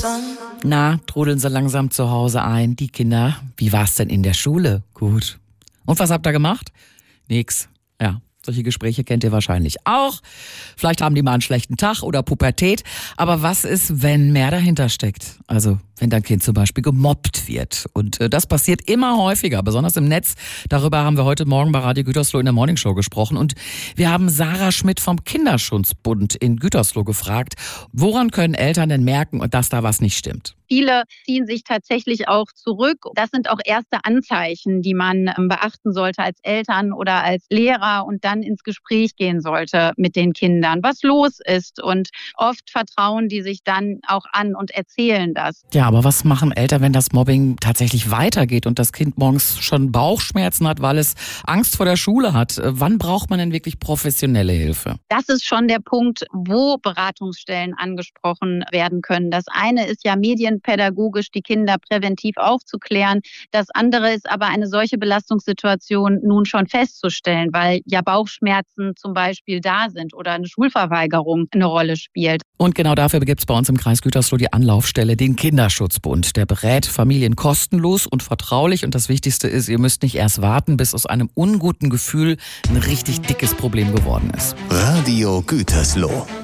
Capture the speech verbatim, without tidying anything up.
Na, trudeln sie langsam zu Hause ein. Die Kinder, wie war's denn in der Schule? Gut. Und was habt ihr gemacht? Nix. Ja. Solche Gespräche kennt ihr wahrscheinlich auch. Vielleicht haben die mal einen schlechten Tag oder Pubertät. Aber was ist, wenn mehr dahinter steckt? Also wenn dein Kind zum Beispiel gemobbt wird. Und äh, das passiert immer häufiger, besonders im Netz. Darüber haben wir heute Morgen bei Radio Gütersloh in der Morningshow gesprochen. Und wir haben Sarah Schmidt vom Kinderschutzbund in Gütersloh gefragt, woran können Eltern denn merken, dass da was nicht stimmt? Viele ziehen sich tatsächlich auch zurück. Das sind auch erste Anzeichen, die man beachten sollte als Eltern oder als Lehrer und dann ins Gespräch gehen sollte mit den Kindern, was los ist. Und oft vertrauen die sich dann auch an und erzählen das. Ja, aber was machen Eltern, wenn das Mobbing tatsächlich weitergeht und das Kind morgens schon Bauchschmerzen hat, weil es Angst vor der Schule hat? Wann braucht man denn wirklich professionelle Hilfe? Das ist schon der Punkt, wo Beratungsstellen angesprochen werden können. Das eine ist ja medienpädagogisch, die Kinder präventiv aufzuklären. Das andere ist aber eine solche Belastungssituation nun schon festzustellen, weil ja Bauchschmerzen zum Beispiel da sind oder eine Schulverweigerung eine Rolle spielt. Und genau dafür gibt es bei uns im Kreis Gütersloh die Anlaufstelle, den Kinderschutzbund. Der berät Familien kostenlos und vertraulich. Und das Wichtigste ist, ihr müsst nicht erst warten, bis aus einem unguten Gefühl ein richtig dickes Problem geworden ist. Radio Gütersloh.